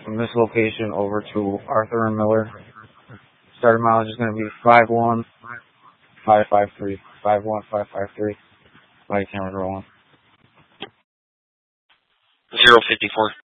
from this location over to Arthur and Miller. Starting mileage is going to be 51553. 51553. Body camera rolling. 054.